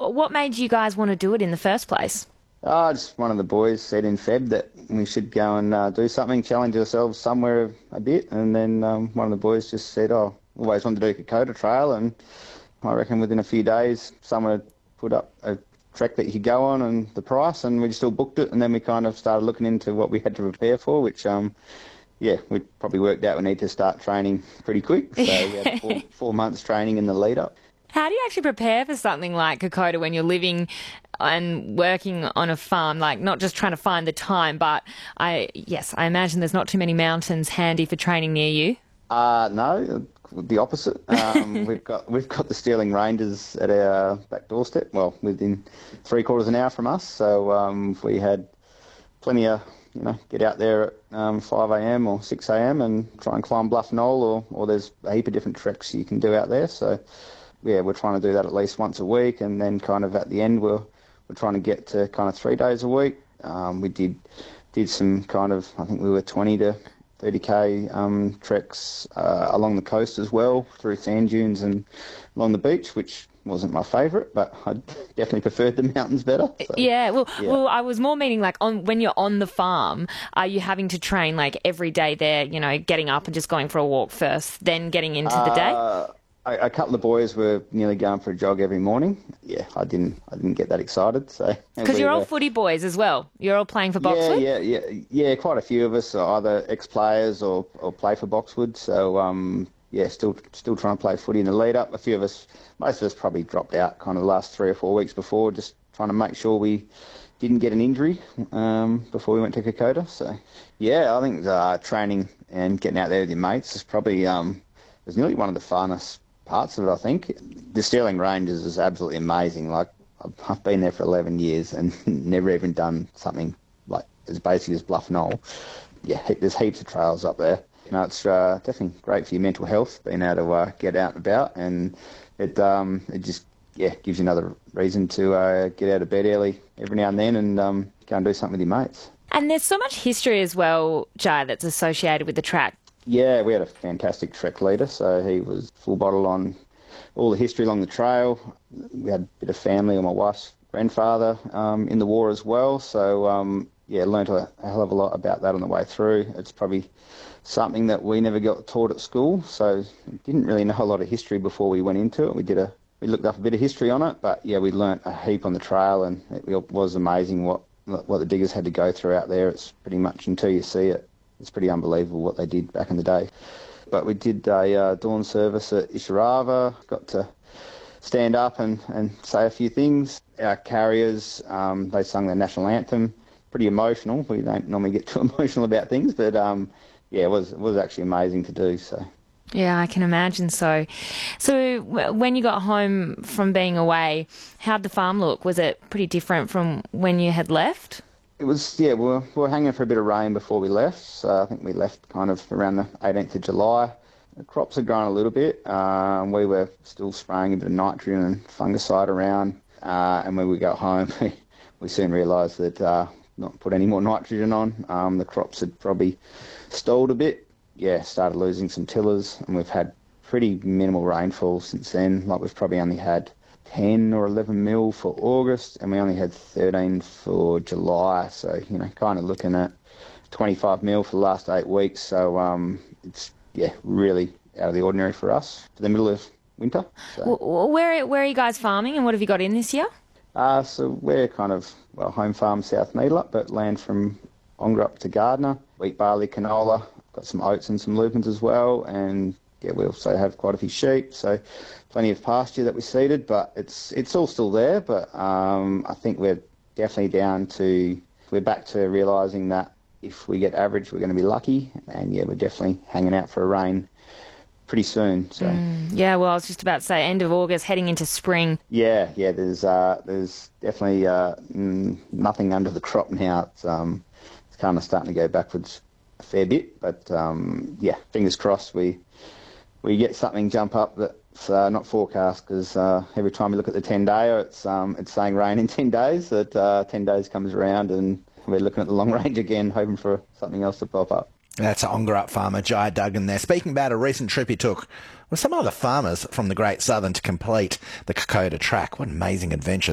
What made you guys want to do it in the first place? Just one of the boys said in Feb that we should go and do something, challenge ourselves somewhere a bit. And then one of the boys just said, always wanted to do Kokoda Trail. And I reckon within a few days, someone had put up a trek that you could go on and the price, and we just all booked it. And then we kind of started looking into what we had to prepare for, which, we probably worked out we need to start training pretty quick. So we had 4 months training in the lead up. How do you actually prepare for something like Kokoda when you're living and working on a farm, like not just trying to find the time, but I imagine there's not too many mountains handy for training near you? No, the opposite. We've got the Stirling Ranges at our back doorstep, well, within 3/4 an hour from us. So we had plenty of, get out there at 5 a.m. or 6 a.m. and try and climb Bluff Knoll, or there's a heap of different treks you can do out there. So yeah, we're trying to do that at least once a week, and then kind of at the end we're trying to get to kind of 3 days a week. We did some kind of, I think we were 20 to 30k treks along the coast as well, through sand dunes and along the beach, which wasn't my favourite, but I definitely preferred the mountains better. So, well, I was more meaning like when you're on the farm, are you having to train like every day there, getting up and just going for a walk first, then getting into the day? A couple of boys were nearly going for a jog every morning. Yeah, I didn't get that excited. So because you're all footy boys as well. You're all playing for Boxwood. Yeah. Quite a few of us are either ex-players or play for Boxwood. So still trying to play footy in the lead up. Most of us probably dropped out kind of the last 3 or 4 weeks before, just trying to make sure we didn't get an injury before we went to Kokoda. So yeah, I think training and getting out there with your mates is probably was nearly one of the funnest parts of it. I think the Stirling Ranges is absolutely amazing. Like, I've been there for 11 years and never even done something like as basic as Bluff Knoll. Yeah, there's heaps of trails up there. It's definitely great for your mental health, being able to get out and about, and it just gives you another reason to get out of bed early every now and then and go and do something with your mates. And there's so much history as well, Jai, that's associated with the track. Yeah, we had a fantastic trek leader, so he was full bottle on all the history along the trail. We had a bit of family on my wife's grandfather in the war as well, so learnt a hell of a lot about that on the way through. It's probably something that we never got taught at school, so didn't really know a lot of history before we went into it. We looked up a bit of history on it, but yeah, we learnt a heap on the trail, and it was amazing what the diggers had to go through out there. It's pretty much until you see it. It's pretty unbelievable what they did back in the day. But we did a dawn service at Isharava, got to stand up and say a few things. Our carriers, they sung the national anthem. Pretty emotional. We don't normally get too emotional about things, but it was actually amazing to do. So. Yeah, I can imagine so. So when you got home from being away, how'd the farm look? Was it pretty different from when you had left? It was, we were hanging for a bit of rain before we left, so I think we left kind of around the 18th of July. The crops had grown a little bit. We were still spraying a bit of nitrogen and fungicide around, and when we got home, we soon realised that not put any more nitrogen on. The crops had probably stalled a bit. Yeah, started losing some tillers, and we've had pretty minimal rainfall since then. Like, we've probably only had 10 or 11 mil for August, and we only had 13 for July. So, kind of looking at 25 mil for the last 8 weeks. So, it's, really out of the ordinary for us for the middle of winter. So. Where are you guys farming, and what have you got in this year? So we're kind of, home farm South Needler, but land from Ongerup to Gardner, wheat, barley, canola, got some oats and some lupins as well, and we also have quite a few sheep, so plenty of pasture that we seeded, but it's all still there. But I think we're definitely we're back to realising that if we get average, we're going to be lucky, and we're definitely hanging out for a rain pretty soon. So I was just about to say end of August, heading into spring. There's definitely nothing under the crop now. It's kind of starting to go backwards a fair bit, but fingers crossed we get something jump up that's not forecast, because every time we look at the 10-day, it's saying rain in 10 days. That 10 days comes around and we're looking at the long range again, hoping for something else to pop up. That's Ongerup farmer Jai Duggan there, speaking about a recent trip he took with some other farmers from the Great Southern to complete the Kokoda track. What an amazing adventure.